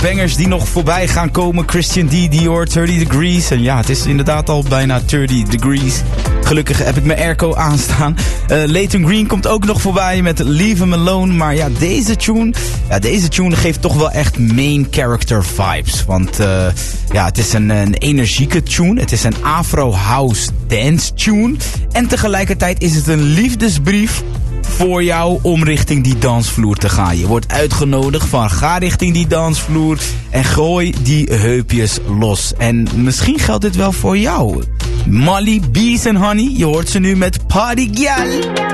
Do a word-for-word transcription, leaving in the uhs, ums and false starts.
bangers die nog voorbij gaan komen. Christian D, Dior, dertig degrees. En ja, het is inderdaad al bijna dertig degrees. Gelukkig heb ik mijn airco aanstaan. Uh, Leighton Green komt ook nog voorbij met Leave Him Alone. Maar ja, deze tune, ja, deze tune geeft toch wel echt main character vibes. Want uh, ja, het is een, een energieke tune. Het is een Afro House dance tune. En tegelijkertijd is het een liefdesbrief voor jou om richting die dansvloer te gaan. Je wordt uitgenodigd van ga richting die dansvloer en gooi die heupjes los. En misschien geldt dit wel voor jou. Molly, Bees en Honey, je hoort ze nu met Party Girl.